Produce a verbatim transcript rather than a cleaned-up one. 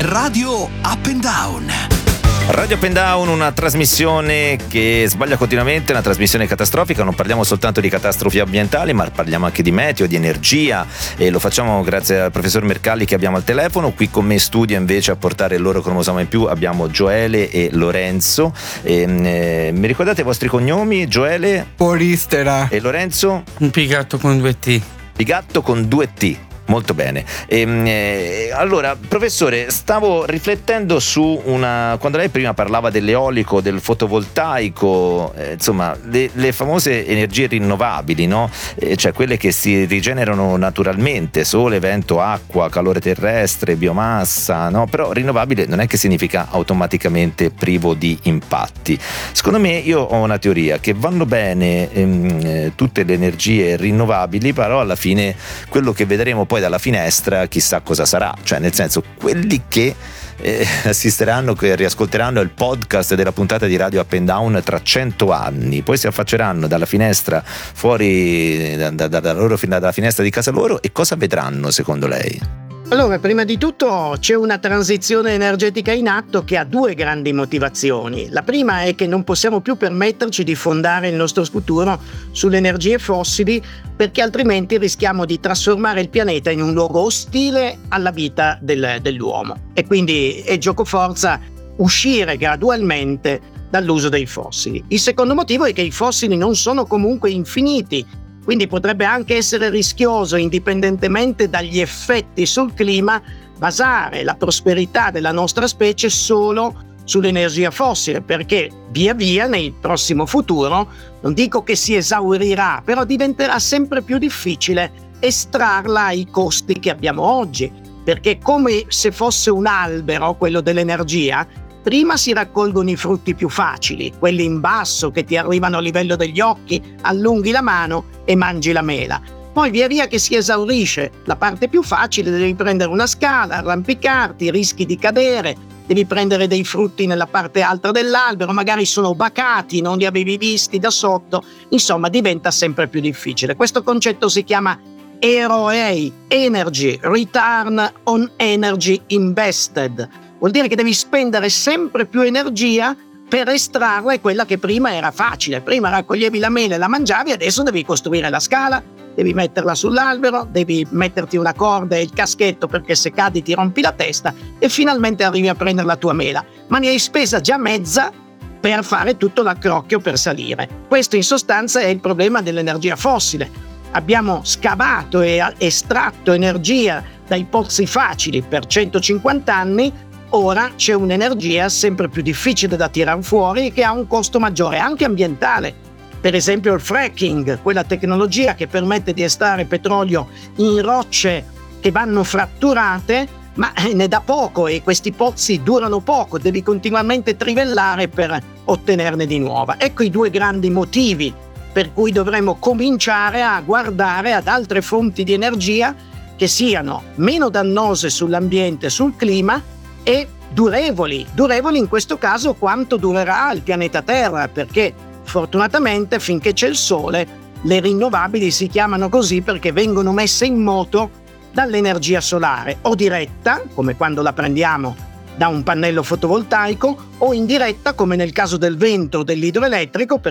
Radio Up and Down. Radio Up and Down, una trasmissione che sbaglia continuamente, una trasmissione catastrofica. Non parliamo soltanto di catastrofi ambientali, ma parliamo anche di meteo, di energia, e lo facciamo grazie al professor Mercalli che abbiamo al telefono. Qui con me in studio invece a portare il loro cromosoma in più abbiamo Gioele e Lorenzo. E, eh, mi ricordate i vostri cognomi? Gioele? Polistera. E Lorenzo? Un pigatto con due T. Pigatto con due T. Molto bene. E, eh, allora, professore, stavo riflettendo su una. Quando lei prima parlava dell'eolico, del fotovoltaico, eh, insomma, le, le famose energie rinnovabili, no? Eh, cioè quelle che si rigenerano naturalmente: sole, vento, acqua, calore terrestre, biomassa, no? Però rinnovabile non è che significa automaticamente privo di impatti. Secondo me, io ho una teoria che vanno bene ehm, tutte le energie rinnovabili, però alla fine quello che vedremo poi dalla finestra chissà cosa sarà, cioè nel senso quelli che eh, assisteranno, che riascolteranno il podcast della puntata di Radio Up and Down tra cento anni, poi si affacceranno dalla finestra fuori da, da, da loro, dalla finestra di casa loro, e cosa vedranno secondo lei? Allora, prima di tutto c'è una transizione energetica in atto che ha due grandi motivazioni. La prima è che non possiamo più permetterci di fondare il nostro futuro sulle energie fossili, perché altrimenti rischiamo di trasformare il pianeta in un luogo ostile alla vita del, dell'uomo. E quindi è giocoforza uscire gradualmente dall'uso dei fossili. Il secondo motivo è che i fossili non sono comunque infiniti. Quindi potrebbe anche essere rischioso, indipendentemente dagli effetti sul clima, basare la prosperità della nostra specie solo sull'energia fossile, perché via via nel prossimo futuro, non dico che si esaurirà, però diventerà sempre più difficile estrarla ai costi che abbiamo oggi, perché come se fosse un albero, quello dell'energia, prima si raccolgono i frutti più facili, quelli in basso che ti arrivano a livello degli occhi, allunghi la mano e mangi la mela. Poi via via che si esaurisce la parte più facile, devi prendere una scala, arrampicarti, rischi di cadere, devi prendere dei frutti nella parte alta dell'albero, magari sono bacati, non li avevi visti da sotto, insomma diventa sempre più difficile. Questo concetto si chiama E R O E, Energy Return on Energy Invested. Vuol dire che devi spendere sempre più energia per estrarre quella che prima era facile. Prima raccoglievi la mela e la mangiavi, adesso devi costruire la scala, devi metterla sull'albero, devi metterti una corda e il caschetto perché se cadi ti rompi la testa e finalmente arrivi a prendere la tua mela. Ma ne hai spesa già mezza per fare tutto l'accrocchio per salire. Questo in sostanza è il problema dell'energia fossile. Abbiamo scavato e estratto energia dai pozzi facili per centocinquanta anni. Ora c'è un'energia sempre più difficile da tirar fuori, che ha un costo maggiore, anche ambientale. Per esempio il fracking, quella tecnologia che permette di estrarre petrolio in rocce che vanno fratturate, ma ne dà poco e questi pozzi durano poco, devi continuamente trivellare per ottenerne di nuova. Ecco i due grandi motivi per cui dovremmo cominciare a guardare ad altre fonti di energia che siano meno dannose sull'ambiente e sul clima, e durevoli, durevoli in questo caso quanto durerà il pianeta Terra, perché fortunatamente finché c'è il sole le rinnovabili si chiamano così perché vengono messe in moto dall'energia solare, o diretta, come quando la prendiamo da un pannello fotovoltaico, o indiretta come nel caso del vento o dell'idroelettrico,